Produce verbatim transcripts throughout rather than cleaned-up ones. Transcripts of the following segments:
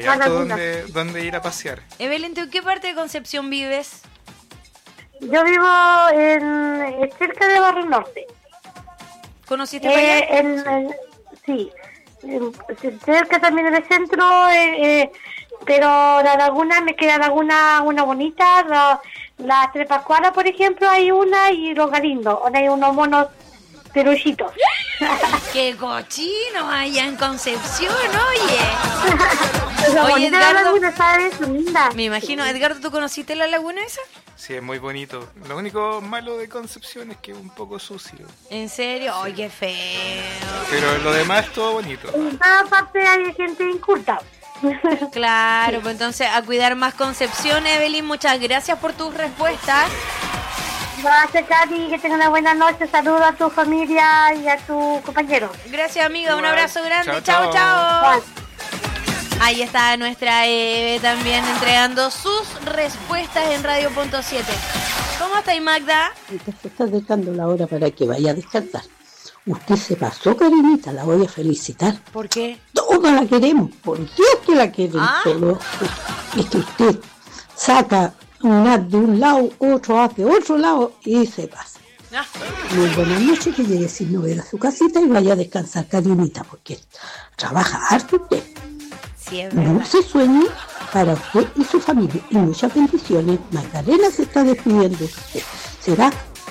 hay harto donde, donde ir a pasear. Evelyn, ¿tú en qué parte de Concepción vives? Yo vivo en cerca de Barrio Norte. ¿Conociste eh, para allá? En, en, sí, en, cerca también del centro, eh, eh, pero la laguna, me queda laguna una bonita, la, la Tres Pascualas, por ejemplo, hay una, y Los Galindos, donde hay unos monos peluchitos. ¡Qué cochino allá en Concepción, oye! Pero Oye, bonita Edgardo, la laguna, ¿sabes? Linda. me imagino, Edgardo, ¿tú conociste la laguna esa? Sí, es muy bonito. Lo único malo de Concepción es que es un poco sucio. ¿En serio? ¡Ay, qué feo! Pero lo demás es todo bonito. En cada parte hay gente inculta. Claro, pues entonces a cuidar más Concepción. Evelyn, muchas gracias por tus respuestas. Gracias, Katy, que tenga una buena noche. Saludos a tu familia y a tu compañero. Gracias, amiga, un Igual. abrazo grande. Chao, Chao, chao. chao. Ahí está nuestra Eve también entregando sus respuestas en Radio Punto siete. ¿Cómo estáis, Magda? Te estás dejando la hora para que vaya a descansar. Usted se pasó, Karinita, la voy a felicitar. ¿Por qué? Todos la queremos, por Dios que la quieren. ¿Ah? Solo es que usted saca un haz de un lado, otro haz de otro lado y se pasa. Ah. Muy buenas noches, que llegue sin novedad a su casita y vaya a descansar, Karinita, porque trabaja harto usted. Sí, es verdad. Dulce sueño para usted y su familia y muchas bendiciones. Magdalena se está despidiendo de usted. Será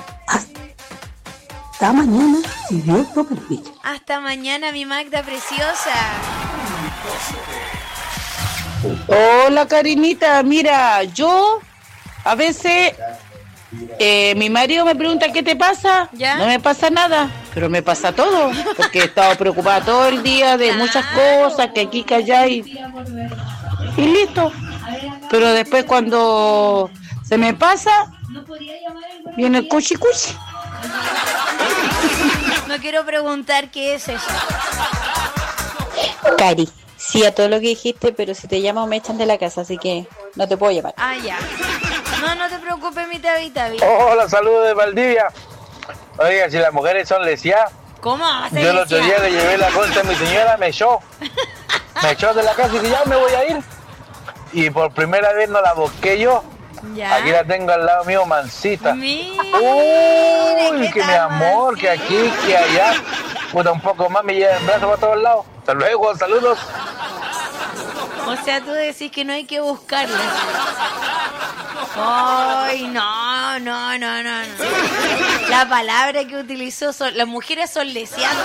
hasta mañana, si Dios lo permite. Hasta mañana, mi Magda preciosa. Hola, Karinita, mira, yo a veces eh, mi marido me pregunta qué te pasa. ¿Ya? No me pasa nada, pero me pasa todo, porque he estado preocupada todo el día de muchas cosas, que aquí, que allá y, y listo. Pero después cuando se me pasa, viene el cuchi cuchi. No quiero preguntar qué es eso. Cari, sí a todo lo que dijiste, pero si te llamo me echan de la casa, así que no te puedo llamar. Ah, ya. No, no te preocupes, mi Tavi Tavi. Hola, saludos de Valdivia. Oiga, si las mujeres son lesiadas, ¿Cómo va a ser yo el otro día lesiada? le llevé la concha a mi señora, me echó. Me echó de la casa y dije, ya me voy a ir. Y por primera vez no la busqué yo. Ya. Aquí la tengo al lado mío, mansita. Mire, Uy, ¿qué que mi tal, amor, que mansita? aquí, que allá. Puta, un poco más me lleva el brazo para todos lados. Hasta luego, saludos. O sea, tú decís que no hay que buscarla. Ay, no, no, no, no, no. La palabra que utilizó, son, las mujeres son lesiadas.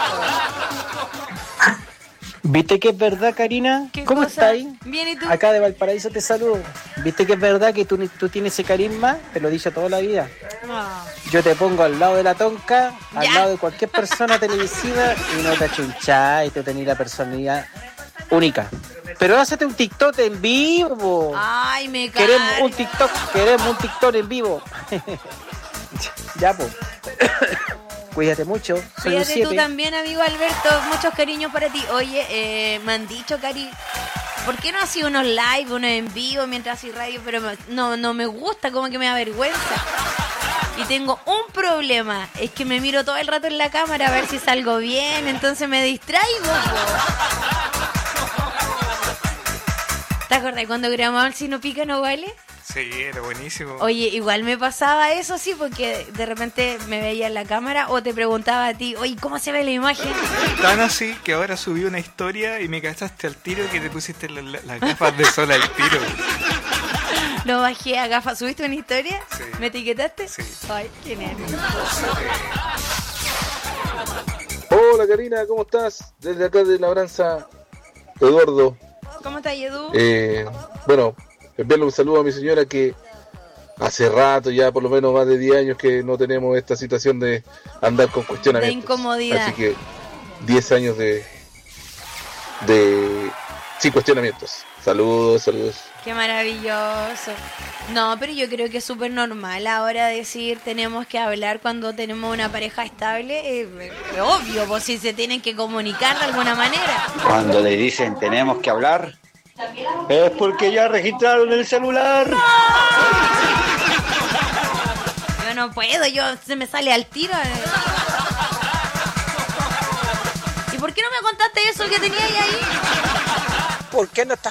¿Viste que es verdad, Karina? ¿Qué ¿Cómo cosa? estás? Bien, ¿y tú? Acá de Valparaíso te saludo. ¿Viste que es verdad que tú, tú tienes ese carisma? Te lo he dicho toda la vida. Ah. Yo te pongo al lado de la tonca, al Ya. lado de cualquier persona televisiva y no te achunchás y tú tenés la personalidad única. Pero hácete un TikTok en vivo. Ay, me cago. Queremos un TikTok, queremos un TikTok en vivo. Ya, pues. Cuídate mucho. Soy un Cuídate tú siete. también, amigo Alberto. Muchos cariños para ti. Oye, eh, me han dicho, Cari, ¿por qué no hacía unos live, unos en vivo mientras hacía radio? Pero me- no, no me gusta, como que me da vergüenza. Y tengo un problema, es que me miro todo el rato en la cámara a ver si salgo bien, entonces me distraigo. Po. ¿Te acordás cuando grabamos el Si no pica no vale? Sí, era buenísimo. Oye, igual me pasaba eso, sí, porque de repente me veía en la cámara o te preguntaba a ti, oye, ¿cómo se ve la imagen? Tan así que ahora subí una historia y me cachaste al tiro que te pusiste la- la- las gafas de sol al tiro. Lo bajé a gafas. ¿Subiste una historia? Sí. ¿Me etiquetaste? Sí. Ay, qué nervio. Hola Karina, ¿cómo estás? Desde acá de Labranza, Eduardo. ¿Cómo estás, Edu? Eh, bueno, enviarle un saludo a mi señora que hace rato, ya por lo menos más de diez años que no tenemos esta situación de andar con cuestionamientos. De incomodidad. Así que diez años de, de sin cuestionamientos. Saludos, saludos. Qué maravilloso. No, pero yo creo que es súper normal ahora decir tenemos que hablar cuando tenemos una pareja estable. Eh, es obvio, pues si se tienen que comunicar de alguna manera. Cuando le dicen tenemos que hablar, es porque ya registraron el celular. Yo no puedo, yo se me sale al tiro. eh. ¿Y por qué no me contaste eso que tenías ahí? ¿Por qué no estás